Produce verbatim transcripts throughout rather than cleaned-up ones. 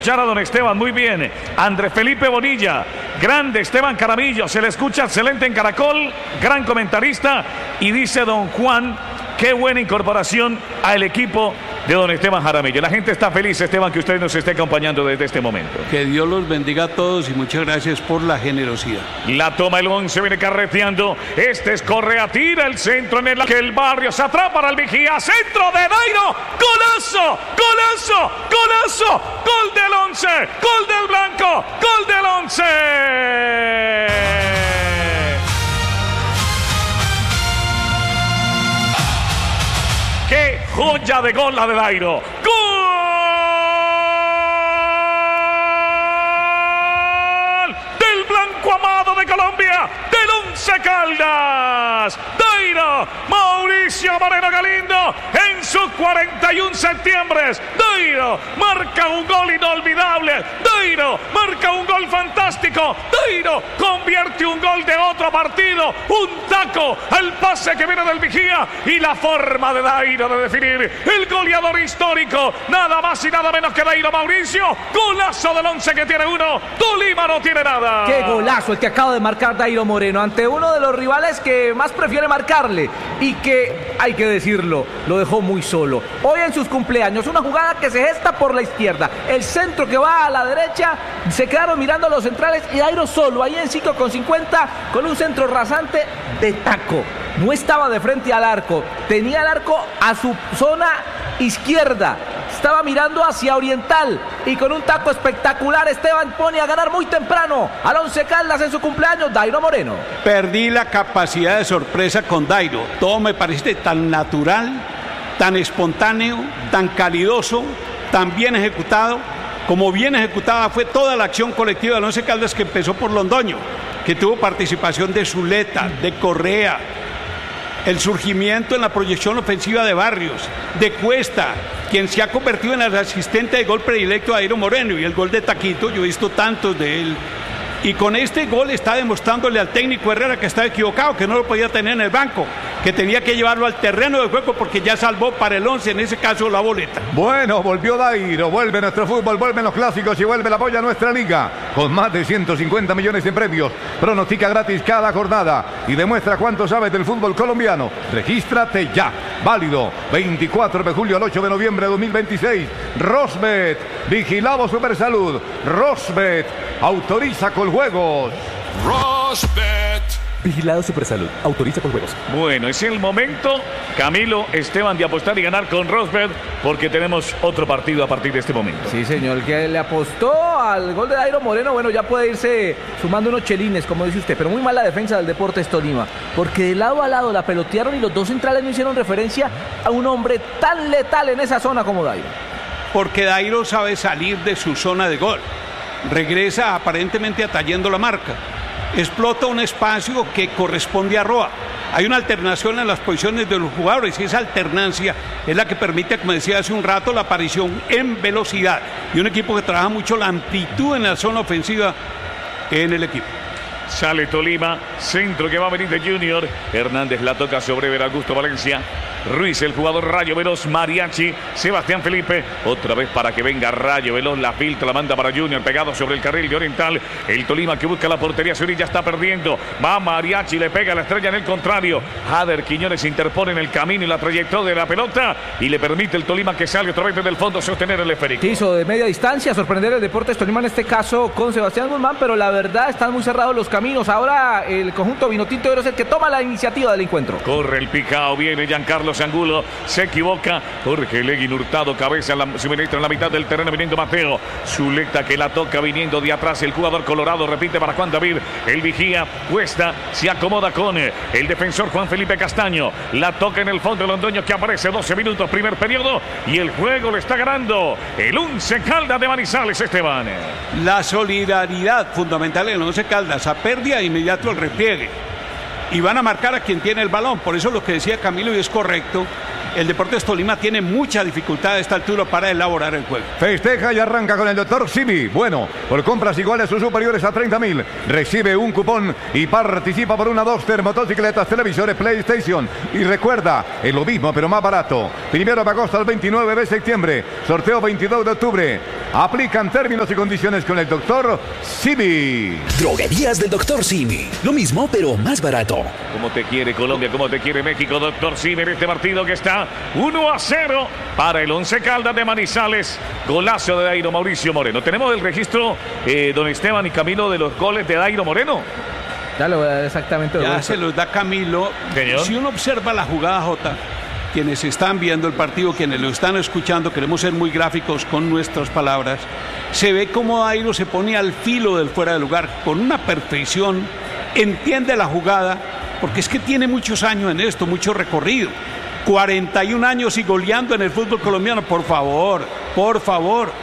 Escuchar a don Esteban, muy bien. Andrés Felipe Bonilla, grande Esteban Caramillo, se le escucha excelente en Caracol, gran comentarista. Y dice don Juan, qué buena incorporación al equipo de don Esteban Jaramillo. La gente está feliz, Esteban, que usted nos esté acompañando desde este momento. Que Dios los bendiga a todos y muchas gracias por la generosidad. La toma el once, viene carreteando. Este es Correa, tira el centro en el que el barrio se atrapa para el vigía. Centro de Dairo, golazo, golazo, golazo. Gol del once, gol del blanco, gol del once. ¡Qué joya de gol la de Dairo! ¡Gol del blanco amado de Colombia! ¡Del Once Caldas! Dairo, Mauricio Moreno Galindo, en sus cuarenta y un septiembre. Dairo marca un gol inolvidable. Dairo marca un gol fantástico. Dairo convierte un gol de otro partido. Un taco al pase que viene del vigía. Y la forma de Dairo de definir el goleador histórico. Nada más y nada menos que Dairo Mauricio. Golazo del once que tiene uno. Tolima no tiene nada. Qué golazo el que acaba de marcar Dairo Moreno ante uno de los rivales que más prefiere marcarle y que, hay que decirlo, lo dejó muy solo. Hoy en sus cumpleaños, una jugada que se gesta por la izquierda, el centro que va a la derecha, se quedaron mirando los centrales y Dairo solo, ahí en cinco con cincuenta, con un centro rasante de taco. No estaba de frente al arco, tenía el arco a su zona izquierda, estaba mirando hacia oriental y con un taco espectacular Esteban pone a ganar muy temprano al Once Caldas en su cumpleaños, Dairo Moreno. Perdí la capacidad de sorpresa con Dairo, todo me parece tan natural, tan espontáneo, tan calidoso, tan bien ejecutado. Como bien ejecutada fue toda la acción colectiva del Once Caldas, que empezó por Londoño, que tuvo participación de Zuleta, de Correa, el surgimiento en la proyección ofensiva de Barrios, de Cuesta, quien se ha convertido en el asistente de gol predilecto a Dairo Moreno, y el gol de Taquito, yo he visto tantos de él. Y con este gol está demostrándole al técnico Herrera que estaba equivocado, que no lo podía tener en el banco, que tenía que llevarlo al terreno de juego porque ya salvó para el once, en ese caso la boleta. Bueno, volvió Dairo, vuelve nuestro fútbol, vuelven los clásicos y vuelve la polla a nuestra liga. Con más de ciento cincuenta millones en premios, pronostica gratis cada jornada y demuestra cuánto sabes del fútbol colombiano. Regístrate ya, válido veinticuatro de julio al ocho de noviembre de dos mil veintiséis. Rosbet, vigilado Supersalud. Rosbet, autoriza con juegos. Rosbet. Vigilado Supersalud, autoriza con juegos. Bueno, es el momento, Camilo, Esteban, de apostar y ganar con Rosbet, porque tenemos otro partido a partir de este momento. Sí, señor, el que le apostó al gol de Dairo Moreno, bueno, ya puede irse sumando unos chelines, como dice usted, pero muy mala defensa del Deportes Tolima, porque de lado a lado la pelotearon y los dos centrales no hicieron referencia a un hombre tan letal en esa zona como Dairo. Porque Dairo sabe salir de su zona de gol, regresa aparentemente atallando la marca, explota un espacio que corresponde a Roa. Hay una alternación en las posiciones de los jugadores y esa alternancia es la que permite, como decía hace un rato, la aparición en velocidad y un equipo que trabaja mucho la amplitud en la zona ofensiva en el equipo. Sale Tolima, centro que va a venir de Junior. Hernández la toca sobre Ver Augusto Valencia. Ruiz, el jugador Rayo Veloz, Mariachi, Sebastián Felipe, otra vez para que venga Rayo Veloz, la filtra, la manda para Junior, pegado sobre el carril de Oriental. El Tolima que busca la portería, Zurilla está perdiendo, va Mariachi, le pega la estrella en el contrario. Jader Quiñones interpone en el camino y la trayectoria de la pelota y le permite el Tolima que salga otra vez desde el fondo sostener el esférico. Quiso de media distancia sorprender el Deportes Tolima en este caso con Sebastián Guzmán, pero la verdad están muy cerrados los caminos. Ahora el conjunto Vinotinto es el que toma la iniciativa del encuentro. Corre el picao, viene Giancarlo Angulo, se equivoca, Jorge Leguín Hurtado, cabeza, la, suministra en la mitad del terreno, viniendo Mateo, Zuleta que la toca, viniendo de atrás, el jugador colorado, repite para Juan David, el vigía, Cuesta, se acomoda con el defensor Juan Felipe Castaño, la toca en el fondo, Londoño que aparece, doce minutos, primer periodo, y el juego le está ganando el Once Caldas de Manizales, Esteban. La solidaridad fundamental en el Once Caldas, a pérdida de inmediato el repliegue. Y van a marcar a quien tiene el balón. Por eso lo que decía Camilo, y es correcto, el Deportes Tolima tiene mucha dificultad a esta altura para elaborar el juego. Festeja y arranca con el doctor Simi. Bueno, por compras iguales o superiores a treinta mil, recibe un cupón y participa por una Duster, motocicletas, televisores, PlayStation. Y recuerda, es lo mismo pero más barato. Primero de agosto al veintinueve de septiembre, sorteo veintidós de octubre. Aplican términos y condiciones con el doctor Simi. Droguerías del doctor Simi. Lo mismo pero más barato. Como te quiere Colombia, como te quiere México, doctor Simi, en este partido que está uno a cero para el Once Caldas de Manizales. Golazo de Dairo Mauricio Moreno. Tenemos el registro, eh, don Esteban y Camilo, de los goles de Dairo Moreno. Ya lo voy a dar exactamente. Ya se los da Camilo. Señor. Si uno observa la jugada, Jota, quienes están viendo el partido, quienes lo están escuchando, queremos ser muy gráficos con nuestras palabras, se ve cómo Dairo se pone al filo del fuera de lugar, con una perfección, entiende la jugada, porque es que tiene muchos años en esto, mucho recorrido, cuarenta y un años y goleando en el fútbol colombiano, por favor, por favor.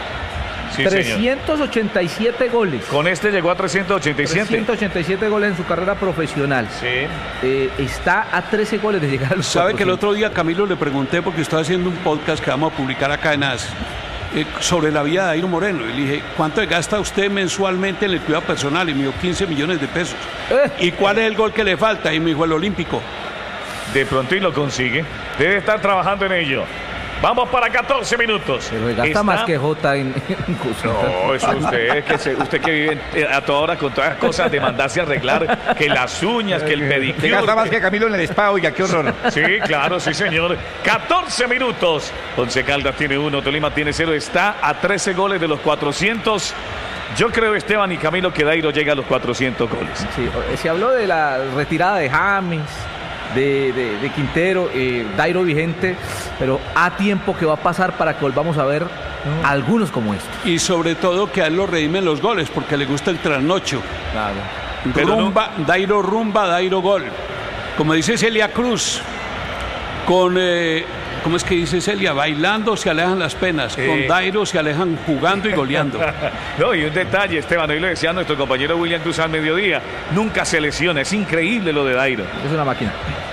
Sí, trescientos ochenta y siete señor. goles. Con este llegó a trescientos ochenta y siete. trescientos ochenta y siete goles en su carrera profesional. Sí. Eh, está a trece goles de llegar a los ¿Sabe cuatrocientos? que el otro día, Camilo, le pregunté, porque estoy haciendo un podcast que vamos a publicar acá en A S, eh, sobre la vida de Dairo Moreno? Y le dije, ¿cuánto gasta usted mensualmente en el cuidado personal? Y me dijo, quince millones de pesos. Eh. ¿Y cuál es el gol que le falta? Y me dijo, el olímpico. De pronto y lo consigue. Debe estar trabajando en ello. Vamos para catorce minutos. Pero gasta Está... más que Jota en, en cositas. No, eso usted que, se, usted que vive eh, a toda hora con todas las cosas de mandarse a arreglar, que las uñas, que el pedicure. Te gasta más que Camilo en el spa, oiga, qué horror. Sí, claro, sí, señor. catorce minutos. Once Caldas tiene uno, Tolima tiene cero. Está a trece goles de los cuatrocientos. Yo creo, Esteban y Camilo, que Dairo llega a los cuatrocientos goles. Sí, se habló de la retirada de James, de, de, de Quintero, eh, Dairo vigente, pero a tiempo que va a pasar para que volvamos a ver no. algunos como estos. Y sobre todo que a él lo redimen los goles, porque le gusta el trasnocho. Claro. Pero rumba, no. Dairo rumba, Dairo gol. Como dice Celia Cruz, con... Eh, ¿Cómo es que dice Celia? Bailando se alejan las penas, eh. con Dairo se alejan jugando y goleando. No, y un detalle, Esteban, hoy le decía a nuestro compañero William Cruz al mediodía, nunca se lesiona, es increíble lo de Dairo. Es una máquina.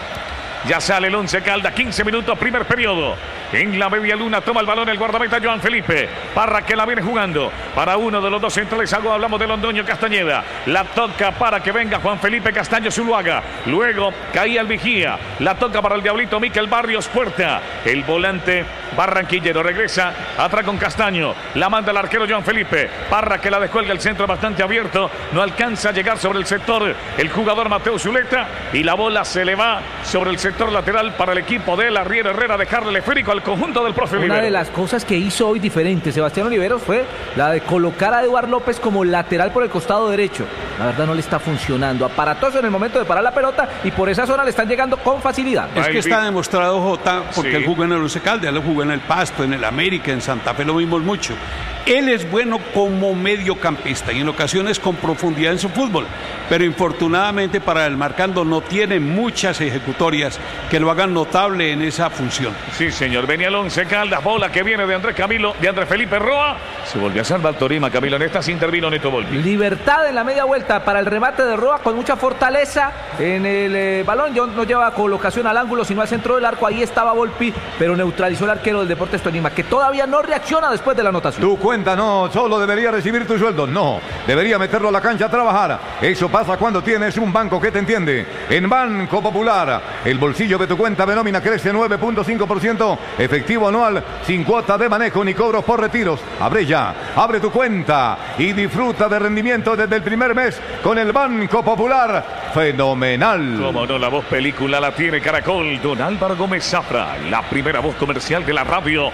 Ya sale el Once Caldas, quince minutos, primer periodo. En la media luna toma el balón el guardameta Joan Felipe. Parra que la viene jugando para uno de los dos centrales. Algo hablamos de Londoño Castañeda. La toca para que venga Juan Felipe Castaño Zuluaga. Luego caía el vigía. La toca para el diablito Miquel Barrios Puerta. El volante barranquillero regresa atrás con Castaño. La manda el arquero Joan Felipe. Parra que la descuelga, el centro bastante abierto. No alcanza a llegar sobre el sector el jugador Mateo Zuleta. Y la bola se le va sobre el sector lateral para el equipo de la Riera Herrera. Dejarle el esférico al conjunto del profe Olivero. Una de las cosas que hizo hoy diferente Sebastián Oliveros fue la de colocar a Eduard López como lateral por el costado derecho. La verdad no le está funcionando. Aparatoso en el momento de parar la pelota y por esa zona le están llegando con facilidad. Es que está demostrado, Jota, porque sí. él jugó en el Once Caldas, él jugó en el Pasto, en el América, en Santa Fe lo vimos mucho. Él es bueno como mediocampista y en ocasiones con profundidad en su fútbol, pero infortunadamente para el marcando no tiene muchas ejecutorias que lo hagan notable en esa función. Sí, señor. Venía el Once Caldas, bola que viene de Andrés Camilo, de Andrés Felipe Roa. Se volvió a salvar Tolima, Camilo. En esta se intervino Neto Volpi. Libertad en la media vuelta para el remate de Roa con mucha fortaleza en el eh, balón. Yo no lleva colocación al ángulo, sino al centro del arco. Ahí estaba Volpi, pero neutralizó el arquero del Deportes Tolima, que todavía no reacciona después de la anotación. Tu cuenta no solo debería recibir tu sueldo, no. Debería meterlo a la cancha a trabajar. Eso pasa cuando tienes un banco que te entiende. En Banco Popular, el bolsillo de tu cuenta de nómina crece nueve punto cinco por ciento. Efectivo anual, sin cuota de manejo ni cobros por retiros. Abre ya, abre tu cuenta y disfruta de rendimiento desde el primer mes con el Banco Popular. Fenomenal. Como no, la voz película la tiene Caracol. Don Álvaro Gómez Zafra, la primera voz comercial de la radio.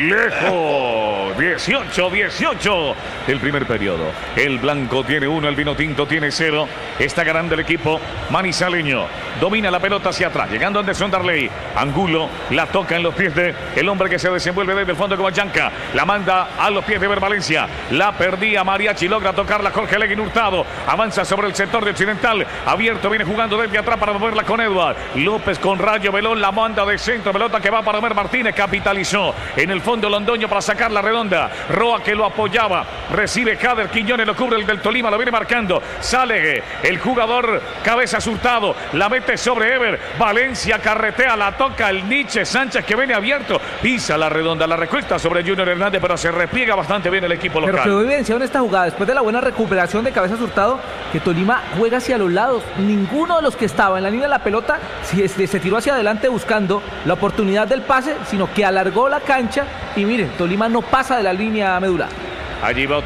Lejos. dieciocho dieciocho del primer periodo. El blanco tiene uno, el vino tinto tiene cero. Está ganando el equipo manizaleño. Domina la pelota hacia atrás, llegando Anderson Darley. Angulo la toca en los pies de el hombre que se desenvuelve desde el fondo como Yanca. La manda a los pies de Ver Valencia. La perdía Mariachi, logra tocarla Jorge Leguín Hurtado. Avanza sobre el sector de Occidental. Abierto, viene jugando desde atrás para moverla con Edward. López con Rayo Velón, la manda de centro. Pelota que va para Omer Martínez. Capitalizó en el fondo Londoño para sacar la redonda. Roa que lo apoyaba recibe Cader Quiñones, lo cubre el del Tolima, lo viene marcando. Sale el jugador Cabezas Hurtado, la mete sobre Ever. Valencia carretea, la toca el Nietzsche Sánchez que viene abierto. Pisa la redonda, la recuesta sobre Junior Hernández, pero se repliega bastante bien el equipo local. Pero quedó evidenciado en esta jugada, después de la buena recuperación de Cabezas Hurtado, que Tolima juega hacia los lados. Ninguno de los que estaba en la línea de la pelota se, se tiró hacia adelante buscando la oportunidad del pase, sino que alargó la cancha y miren, Tolima no pasa de la línea medular. Allí va